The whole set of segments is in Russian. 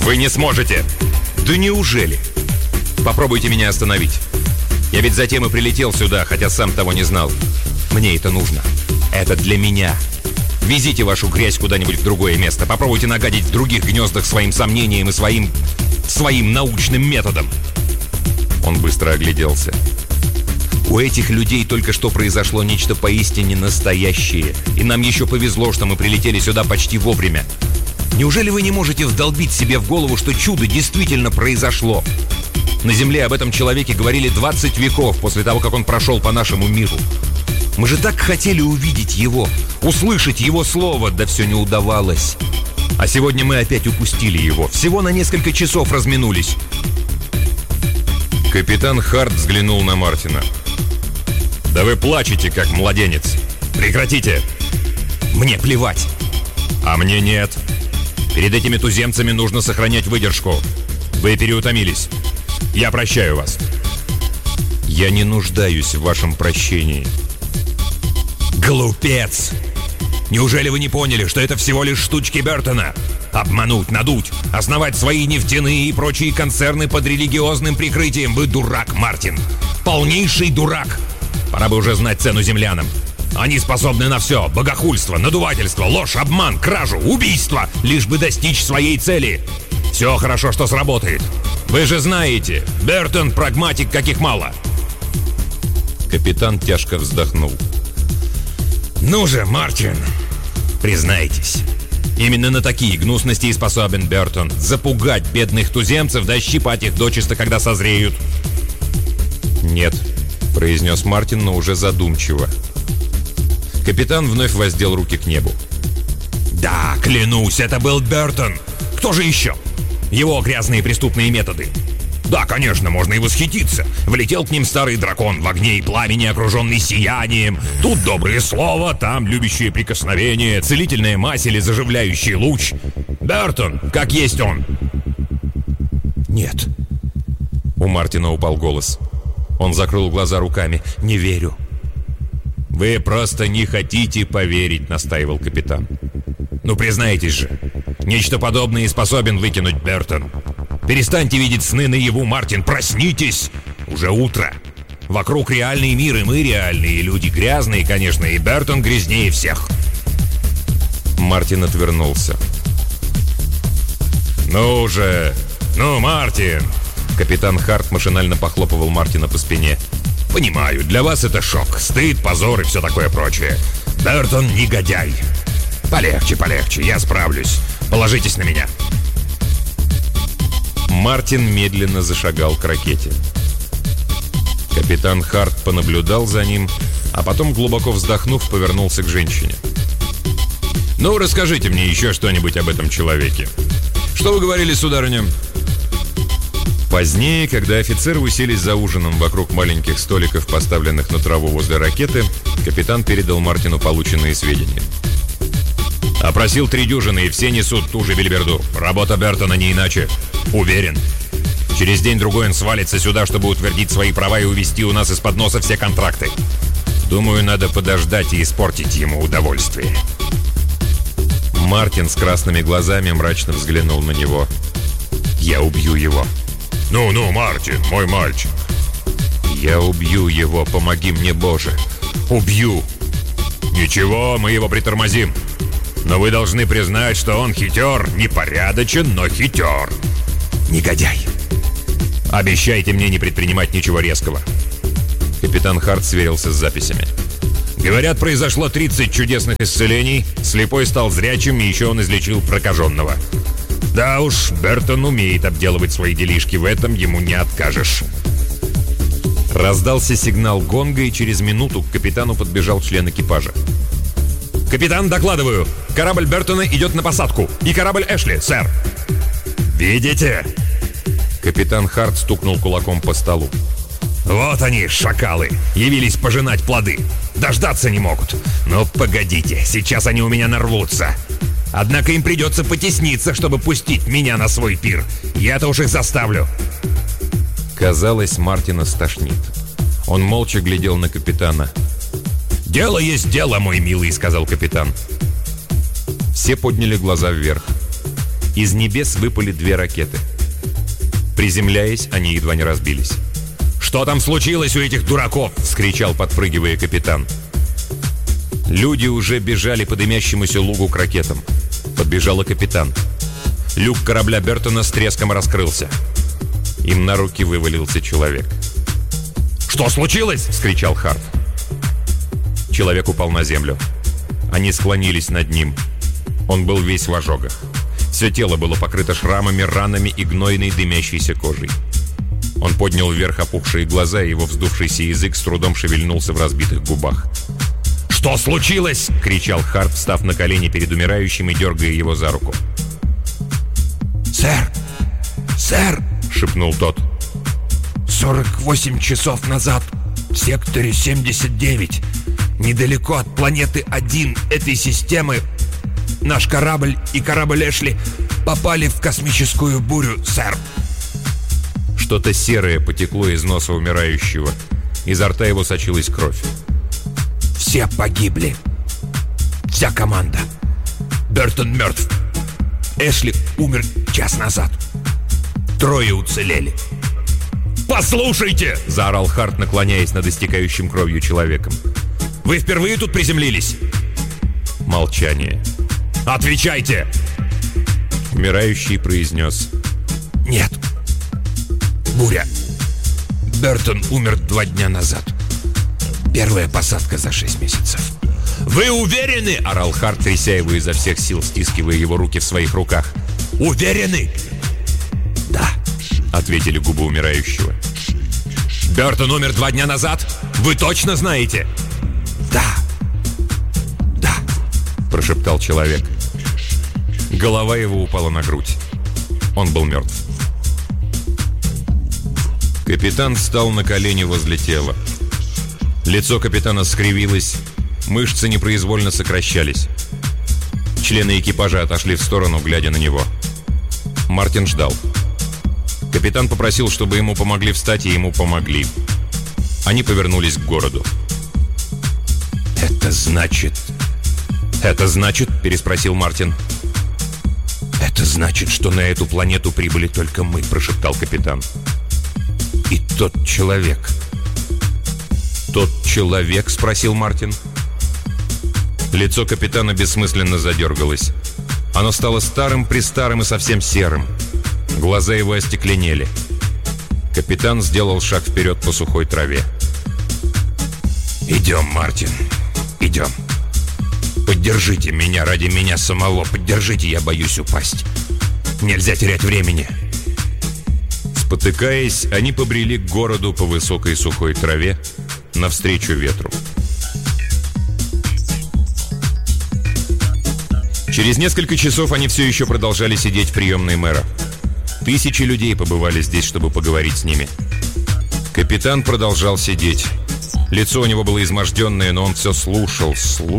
Вы не сможете. Да неужели? Попробуйте меня остановить. Я ведь затем и прилетел сюда, хотя сам того не знал. Мне это нужно. Это для меня. Везите вашу грязь куда-нибудь в другое место. Попробуйте нагадить в других гнездах своим сомнениям и своим научным методом. Он быстро огляделся. У этих людей только что произошло нечто поистине настоящее. И нам еще повезло, что мы прилетели сюда почти вовремя. Неужели вы не можете вдолбить себе в голову, что чудо действительно произошло? На Земле об этом человеке говорили 20 веков после того, как он прошел по нашему миру. Мы же так хотели увидеть его, услышать его слово, да все не удавалось. А сегодня мы опять упустили его. Всего на несколько часов разминулись. Капитан Харт взглянул на Мартина. «Да вы плачете, как младенец. Прекратите!» «Мне плевать!» «А мне нет. Перед этими туземцами нужно сохранять выдержку. Вы переутомились. Я прощаю вас». «Я не нуждаюсь в вашем прощении». «Глупец! Неужели вы не поняли, что это всего лишь штучки Бертона? Обмануть, надуть, основать свои нефтяные и прочие концерны под религиозным прикрытием. Вы дурак, Мартин. Полнейший дурак. Пора бы уже знать цену землянам. Они способны на все. Богохульство, надувательство, ложь, обман, кражу, убийство. Лишь бы достичь своей цели. Все хорошо, что сработает. Вы же знаете, Бертон прагматик, каких мало». Капитан тяжко вздохнул. «Ну же, Мартин, признайтесь, именно на такие гнусности и способен Бертон. Запугать бедных туземцев, да щипать их дочисто, когда созреют». «Нет», — произнес Мартин, но уже задумчиво. Капитан вновь воздел руки к небу. «Да, клянусь, это был Бертон. Кто же еще? Его грязные преступные методы. Да, конечно, можно и восхититься. Влетел к ним старый дракон в огне и пламени, окруженный сиянием. Тут доброе слово, там любящее прикосновение, целительная мазь или заживляющий луч. Бертон, как есть он». «Нет». У Мартина упал голос. Он закрыл глаза руками. «Не верю». «Вы просто не хотите поверить», — настаивал капитан. «Ну, признайтесь же, нечто подобное и способен выкинуть Бертон. Перестаньте видеть сны наяву, Мартин, проснитесь! Уже утро. Вокруг реальный мир, и мы реальные, и люди грязные, конечно, и Бертон грязнее всех». Мартин отвернулся. «Ну же! Ну, Мартин!» Капитан Харт машинально похлопывал Мартина по спине. «Понимаю, для вас это шок, стыд, позор и все такое прочее. Бертон негодяй. Полегче, полегче, я справлюсь. Положитесь на меня». Мартин медленно зашагал к ракете. Капитан Харт понаблюдал за ним, а потом, глубоко вздохнув, повернулся к женщине. «Ну, расскажите мне еще что-нибудь об этом человеке. Что вы говорили, сударыня?» Позднее, когда офицеры уселись за ужином вокруг маленьких столиков, поставленных на траву возле ракеты, капитан передал Мартину полученные сведения. «Опросил 3 дюжины, и все несут ту же бельберду. Работа Бертона не иначе. Уверен. Через день-другой он свалится сюда, чтобы утвердить свои права и увести у нас из-под носа все контракты. Думаю, надо подождать и испортить ему удовольствие». Мартин с красными глазами мрачно взглянул на него. «Я убью его». «Ну-ну, Мартин, мой мальчик». «Я убью его, помоги мне, Боже». «Убью». «Ничего, мы его притормозим. Но вы должны признать, что он хитер, непорядочен, но хитер. Негодяй. Обещайте мне не предпринимать ничего резкого». Капитан Харт сверился с записями. «Говорят, произошло 30 чудесных исцелений. Слепой стал зрячим, и еще он излечил прокаженного. Да уж, Бертон умеет обделывать свои делишки, в этом ему не откажешь». Раздался сигнал гонга, и через минуту к капитану подбежал член экипажа. «Капитан, докладываю. Корабль Бертона идет на посадку. И корабль Эшли, сэр». «Видите?» Капитан Харт стукнул кулаком по столу. «Вот они, шакалы, явились пожинать плоды. Дождаться не могут. Но погодите, сейчас они у меня нарвутся. Однако им придется потесниться, чтобы пустить меня на свой пир. Я-то уж их заставлю». Казалось, Мартина стошнит. Он молча глядел на капитана. «Дело есть дело, мой милый», — сказал капитан. Все подняли глаза вверх. Из небес выпали 2 ракеты. Приземляясь, они едва не разбились. «Что там случилось у этих дураков?» — вскричал, подпрыгивая, капитан. Люди уже бежали по дымящемуся лугу к ракетам. Подбежал и капитан. Люк корабля Бертона с треском раскрылся. Им на руки вывалился человек. «Что случилось?» — вскричал Харт. Человек упал на землю. Они склонились над ним. Он был весь в ожогах. Все тело было покрыто шрамами, ранами и гнойной дымящейся кожей. Он поднял вверх опухшие глаза, и его вздувшийся язык с трудом шевельнулся в разбитых губах. «Что случилось?» — кричал Харт, встав на колени перед умирающим и дергая его за руку. «Сэр! Сэр!» — шепнул тот. 48 часов назад в секторе 79, недалеко от планеты 1 этой системы, наш корабль и корабль Эшли попали в космическую бурю, сэр». Что-то серое потекло из носа умирающего. Изо рта его сочилась кровь. «Все погибли. Вся команда. Бертон мертв. Эшли умер час назад. 3 уцелели». «Послушайте!» — заорал Харт, наклоняясь над истекающим кровью человеком. «Вы впервые тут приземлились?» Молчание. «Отвечайте!» Умирающий произнес: «Нет. Буря. Бертон умер 2 дня назад. Первая посадка за 6 месяцев». «Вы уверены?» — орал Харт, тряся его изо всех сил, стискивая его руки в своих руках. «Уверены?» «Да», — ответили губы умирающего. «Бертон умер 2 дня назад? Вы точно знаете?» «Да. Да», — прошептал человек. Голова его упала на грудь. Он был мертв. Капитан встал на колени возле тела. Лицо капитана скривилось, мышцы непроизвольно сокращались. Члены экипажа отошли в сторону, глядя на него. Мартин ждал. Капитан попросил, чтобы ему помогли встать, и ему помогли. Они повернулись к городу. «Это значит...» — переспросил Мартин. «Это значит, что на эту планету прибыли только мы», — прошептал капитан. «И тот человек». «Тот человек?» — спросил Мартин. Лицо капитана бессмысленно задергалось. Оно стало старым-престарым и совсем серым. Глаза его остекленели. Капитан сделал шаг вперед по сухой траве. «Идем, Мартин, идем. Поддержите меня ради меня самого. Поддержите, я боюсь упасть. Нельзя терять времени». Спотыкаясь, они побрели к городу по высокой сухой траве навстречу ветру. Через несколько часов они все еще продолжали сидеть в приемной мэра. 1000 людей побывали здесь, чтобы поговорить с ними. Капитан продолжал сидеть. Лицо у него было изможденное, но он все слушал.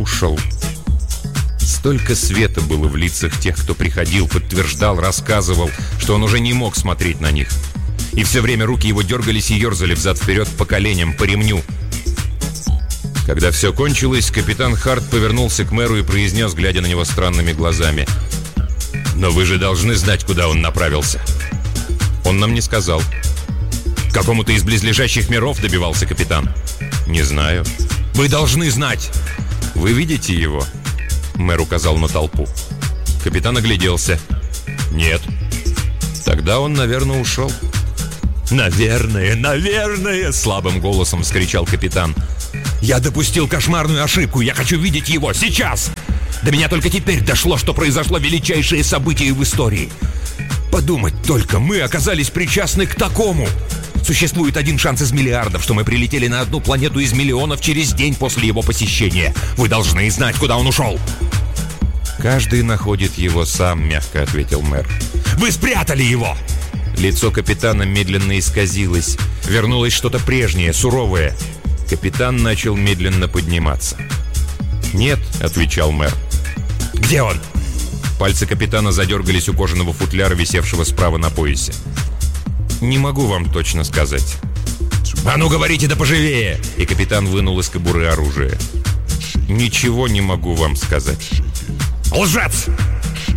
Столько света было в лицах тех, кто приходил, подтверждал, рассказывал, что он уже не мог смотреть на них. И все время руки его дергались и ерзали взад-вперед по коленям, по ремню. Когда все кончилось, капитан Харт повернулся к мэру и произнес, глядя на него странными глазами: «Но вы же должны знать, куда он направился». Он нам не сказал. «К какому-то из близлежащих миров?» — добивался капитан. «Не знаю». «Вы должны знать!» «Вы видите его?» Мэр указал на толпу. Капитан огляделся. «Нет». «Тогда он, наверное, ушел». «Наверное!» — слабым голосом вскричал капитан. «Я допустил кошмарную ошибку. Я хочу видеть его сейчас! До меня только теперь дошло, что произошло величайшее событие в истории. Подумать только, мы оказались причастны к такому. Существует 1 шанс из миллиардов, что мы прилетели на одну планету из миллионов через день после его посещения. Вы должны знать, куда он ушел». «Каждый находит его сам», — мягко ответил мэр. «Вы спрятали его!» Лицо капитана медленно исказилось. Вернулось что-то прежнее, суровое. Капитан начал медленно подниматься. «Нет», — отвечал мэр. «Где он?» Пальцы капитана задергались у кожаного футляра, висевшего справа на поясе. «Не могу вам точно сказать». «А ну говорите, да поживее!» И капитан вынул из кобуры оружие. «Ничего не могу вам сказать». «Лжец!»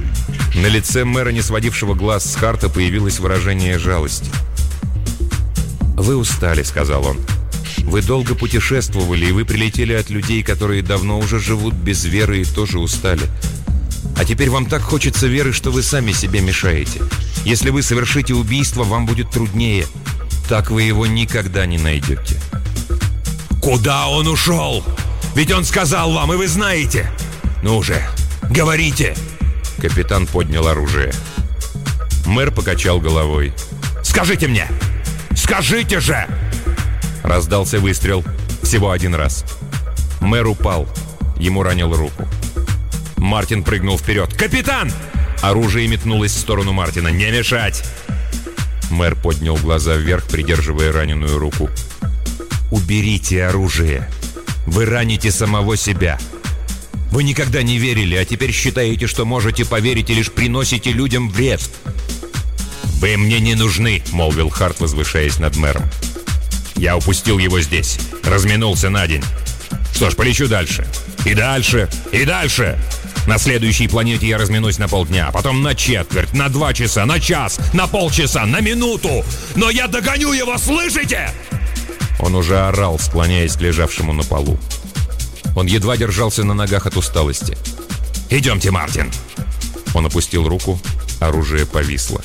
На лице мэра, не сводившего глаз с Харта, появилось выражение жалости. «Вы устали», — сказал он. «Вы долго путешествовали, и вы прилетели от людей, которые давно уже живут без веры и тоже устали. А теперь вам так хочется веры, что вы сами себе мешаете. Если вы совершите убийство, вам будет труднее. Так вы его никогда не найдете». «Куда он ушел? Ведь он сказал вам, и вы знаете. Ну же, говорите!» Капитан поднял оружие. Мэр покачал головой. «Скажите мне! Скажите же!» Раздался выстрел. Всего один раз. Мэр упал. Ему ранил руку. Мартин прыгнул вперед. «Капитан!» Оружие метнулось в сторону Мартина. «Не мешать!» Мэр поднял глаза вверх, придерживая раненую руку. «Уберите оружие. Вы раните самого себя. Вы никогда не верили, а теперь считаете, что можете поверить и лишь приносите людям вред». «Вы мне не нужны», — молвил Харт, возвышаясь над мэром. «Я упустил его здесь. Разминулся на день. Что ж, полечу дальше. И дальше, и дальше. На следующей планете я разминусь на полдня, а потом на четверть, на 2 часа, на час, на полчаса, на минуту. Но я догоню его, слышите?» Он уже орал, склоняясь к лежавшему на полу. Он едва держался на ногах от усталости. «Идемте, Мартин!» Он опустил руку, оружие повисло.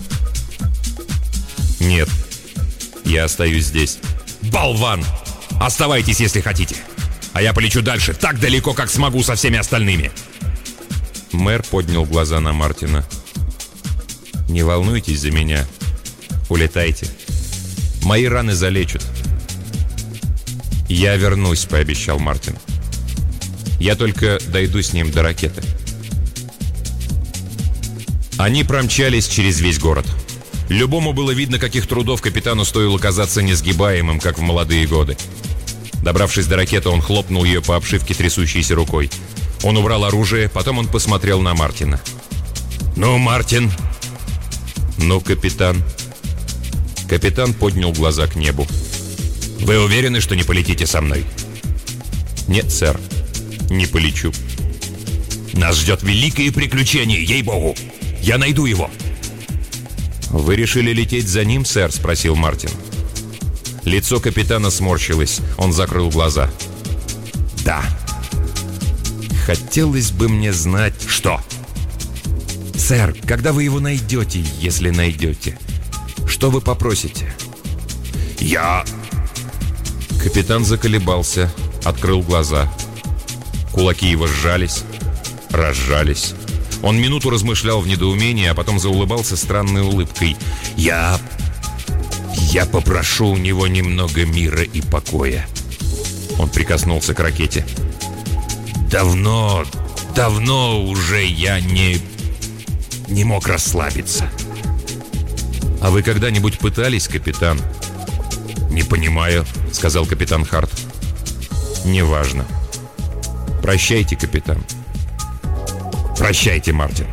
«Нет, я остаюсь здесь». «Болван! Оставайтесь, если хотите. А я полечу дальше, так далеко, как смогу со всеми остальными». Мэр поднял глаза на Мартина. «Не волнуйтесь за меня. Улетайте. Мои раны залечат». «Я вернусь», — пообещал Мартин. «Я только дойду с ним до ракеты». Они промчались через весь город. Любому было видно, каких трудов капитану стоило казаться несгибаемым, как в молодые годы. Добравшись до ракеты, он хлопнул ее по обшивке трясущейся рукой. Он убрал оружие, потом он посмотрел на Мартина. «Ну, Мартин?» «Ну, капитан?» Капитан поднял глаза к небу. «Вы уверены, что не полетите со мной?» «Нет, сэр, не полечу». «Нас ждет великое приключение, ей-богу! Я найду его!» «Вы решили лететь за ним, сэр?» — спросил Мартин. Лицо капитана сморщилось, он закрыл глаза. «Да. Хотелось бы мне знать...» «Что?» «Сэр, когда вы его найдете, если найдете, что вы попросите?» «Я...» Капитан заколебался, открыл глаза. Кулаки его сжались, разжались. Он минуту размышлял в недоумении, а потом заулыбался странной улыбкой. «Я попрошу у него немного мира и покоя». Он прикоснулся к ракете. «Давно уже я не мог расслабиться». «А вы когда-нибудь пытались, капитан?» «Не понимаю», — сказал капитан Харт. «Неважно. Прощайте, капитан». «Прощайте, Мартин».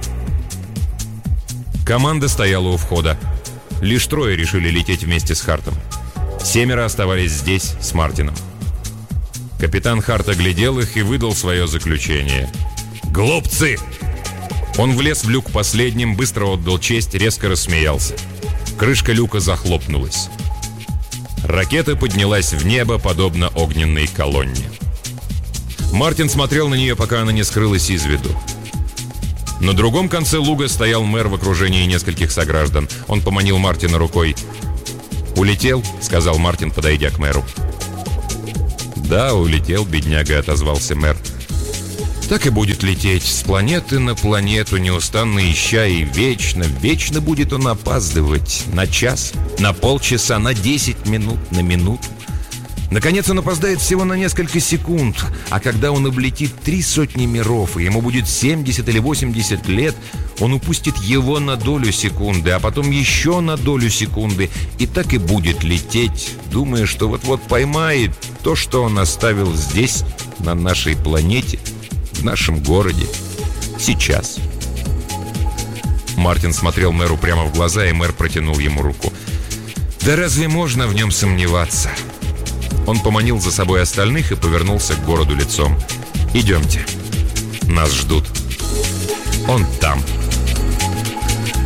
Команда стояла у входа. Лишь 3 решили лететь вместе с Хартом. 7 оставались здесь с Мартином. Капитан Харт оглядел их и выдал свое заключение. «Глупцы!» Он влез в люк последним, быстро отдал честь, резко рассмеялся. Крышка люка захлопнулась. Ракета поднялась в небо, подобно огненной колонне. Мартин смотрел на нее, пока она не скрылась из виду. На другом конце луга стоял мэр в окружении нескольких сограждан. Он поманил Мартина рукой. «Улетел?» — сказал Мартин, подойдя к мэру. «Да, улетел, бедняга», — отозвался мэр. «Так и будет лететь с планеты на планету, неустанно ища, и вечно будет он опаздывать. На час, на полчаса, на 10 минут, на минуту. Наконец он опоздает всего на несколько секунд, а когда он облетит 300 миров, и ему будет 70 или 80 лет, он упустит его на долю секунды, а потом еще на долю секунды, и так и будет лететь, думая, что вот-вот поймает то, что он оставил здесь, на нашей планете, в нашем городе, сейчас». Мартин смотрел мэру прямо в глаза, и мэр протянул ему руку. «Да разве можно в нем сомневаться?» Он поманил за собой остальных и повернулся к городу лицом. «Идемте. Нас ждут. Он там».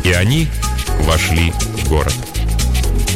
И они вошли в город.